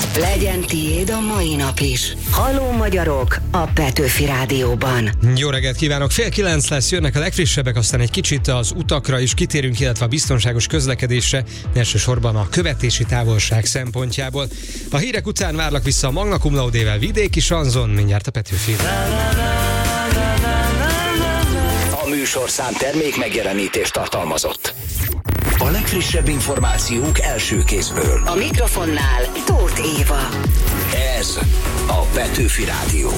Legyen tiéd a mai nap is. Halló magyarok a Petőfi Rádióban. Jó reggelt kívánok! 8:30 lesz, jönnek a legfrissebbek, aztán egy kicsit az utakra is kitérünk, illetve a biztonságos közlekedésre, elsősorban a követési távolság szempontjából. A hírek után várlak vissza a Magna Cum Laude-vel, Vidéki Sanzon, mindjárt a Petőfi. A műsorszám termék megjelenítést tartalmazott. A legfrissebb információk első kézből. A mikrofonnál Tóth Éva. Ez a Petőfi Rádió.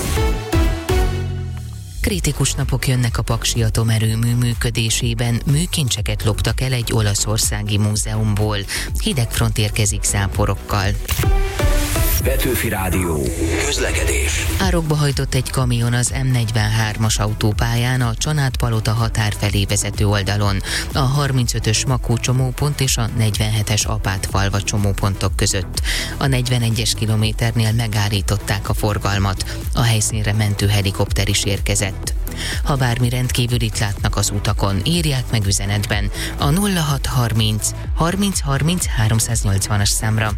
Kritikus napok jönnek a Paksi atomerőmű működésében. Műkincseket loptak el egy olaszországi múzeumból. Hidegfront érkezik záporokkal. Petőfi Rádió. Közlekedés. Árokba hajtott egy kamion az M43-as autópályán a Csanádpalota határ felé vezető oldalon, a 35-ös Makó csomópont és a 47-es Apátfalva csomópontok között. A 41-es kilométernél megállították a forgalmat. A helyszínre mentőhelikopter is érkezett. Ha bármi rendkívülit látnak az utakon, írják meg üzenetben a 0630 30 30 380-as számra.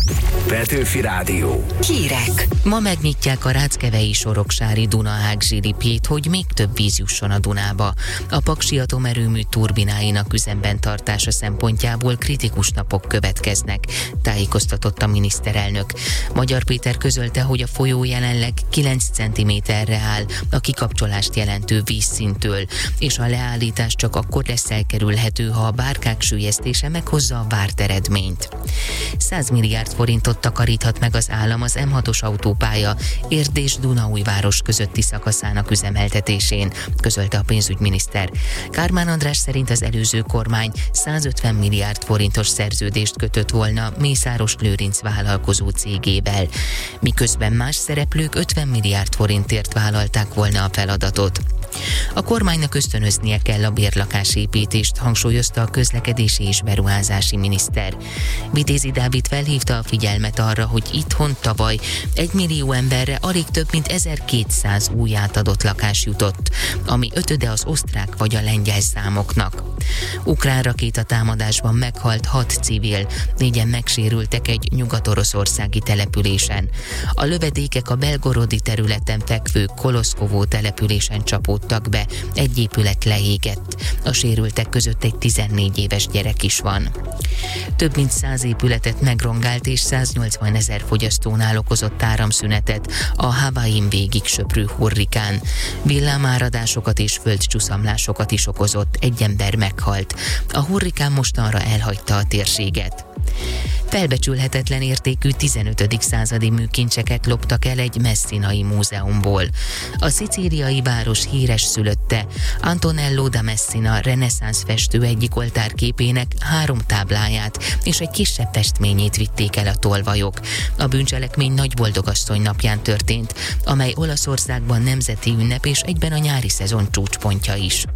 Petőfi Rádió. Hírek. Ma megnyitják a Ráckevei Soroksári Dunahág zsilipjét, hogy még több víz jusson a Dunába. A Paksi atomerőmű turbináinak üzemben tartása szempontjából kritikus napok következnek, tájékoztatott a miniszterelnök. Magyar Péter közölte, hogy a folyó jelenleg 9 cm-re áll a kikapcsolást jelentő vízszinttől, és a leállítás csak akkor lesz elkerülhető, ha a bárkák süllyesztése meghozza a várt eredményt. 100 milliárd forintot takaríthat meg az állam az M6-os autópálya Érd és Dunaújváros közötti szakaszának üzemeltetésén, közölte a pénzügyminiszter. Kármán András szerint az előző kormány 150 milliárd forintos szerződést kötött volna Mészáros Lőrinc vállalkozó cégével, miközben más szereplők 50 milliárd forintért vállalták volna a feladatot. A kormánynak ösztönöznie kell a bérlakásépítést, hangsúlyozta a közlekedési és beruházási miniszter. Vitézi Dávid felhívta a figyelmet arra, hogy itthon tavaly 1 millió emberre alig több mint 1200 új átadott lakás jutott, ami ötöde az osztrák vagy a lengyel számoknak. Ukrán rakétatámadásban meghalt 6 civil, 4-en megsérültek egy nyugat-oroszországi településen. A lövedékek a belgorodi területen fekvő Koloszkovó településen csapódtak be, egy épület leégett. A sérültek között egy 14 éves gyerek is van. Több mint 100 épületet megrongált és 180 000 fogyasztónál okozott áramszünetet a Hawaiin végig söprő hurrikán. Villámáradásokat és földcsúszamlásokat is okozott, egy ember meghalt. A hurrikán mostanra elhagyta a térséget. Felbecsülhetetlen értékű 15. századi műkincseket loptak el egy messzinai múzeumból. A szicíliai város híres szülötte, Antonello da Messina reneszánsz festő egyik oltárképének 3 tábláját és egy kisebb festményét vitték el a tolvajok. A bűncselekmény Nagyboldogasszony napján történt, amely Olaszországban nemzeti ünnep és egyben a nyári szezon csúcspontja is.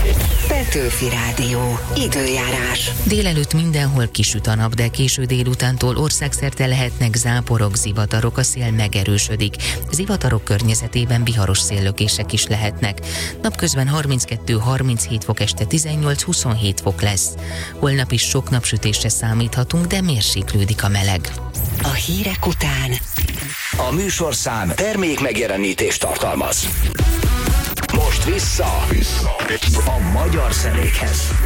Petőfi Rádió. Időjárás. Délelőtt mindenhol kisüt a nap, de késő délutántól országszerte lehetnek záporok, zivatarok, a szél megerősödik. Zivatarok környezetében viharos széllökések is lehetnek. Napközben 32-37 fok, este 18-27 fok lesz. Holnap is sok napsütésre számíthatunk, de mérséklődik a meleg. A hírek után A műsorszám termék megjelenítést tartalmaz. Most vissza a magyar zenékhez.